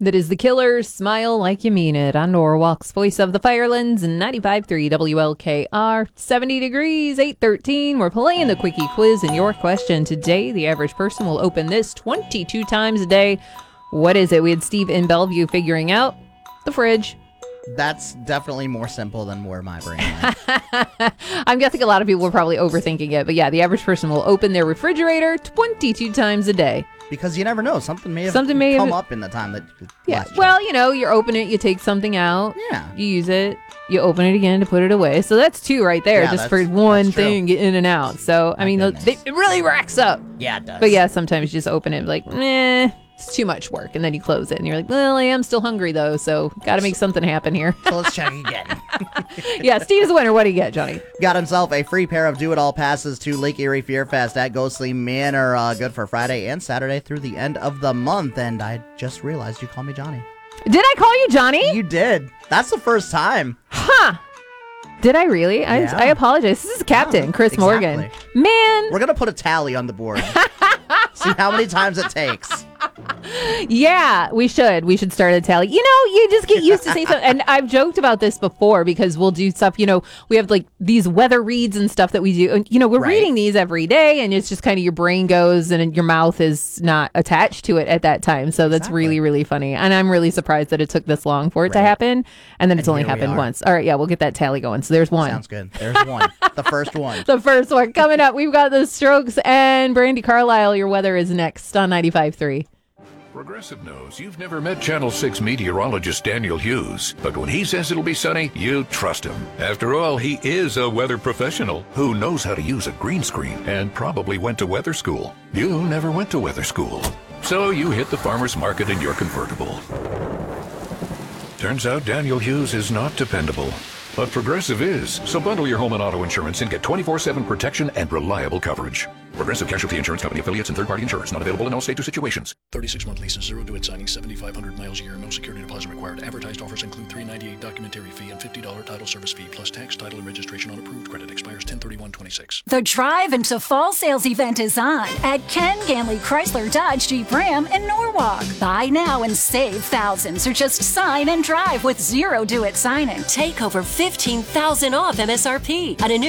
That is The Killers, Smile Like You Mean It, on Norwalk's Voice of the Firelands, 95.3 WLKR, 70 degrees, 8:13. We're playing the Quickie Quiz, and your question today, the average person will open this 22 times a day. What is it? We had Steve in Bellevue figuring out the fridge. That's definitely more simple than where my brain went. I'm guessing a lot of people are probably overthinking it, but yeah, the average person will open their refrigerator 22 times a day. Because you never know. Something may have come up in the time that Yeah, well, you open it, you take something out. Yeah. You use it, you open it again to put it away. So that's two right there, Yeah, just for one true. thing, get in and out. So, I mean, it really racks up. Yeah, it does. But yeah, sometimes you just open it like, it's too much work. And then you close it and you're like, well, I am still hungry though. So got to make something happen here. So let's check again. Yeah, Steve's the winner. What do you get, Johnny? Got himself a free pair of Do-It-All passes to Lake Erie Fear Fest at Ghostly Manor. Good for Friday and Saturday through the end of the month. And I just realized you called me Johnny. Did I call you Johnny? You did. That's the first time. Huh. Did I really? Yeah. I apologize. This is Captain Chris Morgan. Man. We're going to put a tally on the board. See how many times it takes. Yeah, we should. We should start a tally. You just get used to saying something. And I've joked about this before because we'll do stuff, we have like these weather reads and stuff that we do. And, we're reading these every day and it's just kind of your brain goes and your mouth is not attached to it at that time. So that's really, really funny. And I'm really surprised that it took this long for it to happen. And then it's only happened once. All right. Yeah, we'll get that tally going. So there's one. Sounds good. There's one. The first one. The first one. Coming up, we've got the Strokes and Brandy Carlisle. Your weather is next on 95.3. Progressive knows you've never met Channel 6 meteorologist Daniel Hughes, but when he says it'll be sunny, you trust him. After all, he is a weather professional who knows how to use a green screen and probably went to weather school. You never went to weather school, so you hit the farmer's market in your convertible. Turns out Daniel Hughes is not dependable, but Progressive is. So bundle your home and auto insurance and get 24/7 protection and reliable coverage. Progressive Casualty Insurance Company affiliates and third-party insurers. Not available in all states or situations. 36-month leases, 0 to it signing, 7,500 miles a year, no security deposit required. Advertised offers include $398 documentary fee and $50 title service fee, plus tax, title, and registration on approved credit. Expires 10/31/26. The Drive into Fall sales event is on at Ken Ganley Chrysler Dodge Jeep Ram in Norwalk. Buy now and save thousands, or just sign and drive with 0 to it signing. Take over $15,000 off MSRP on a new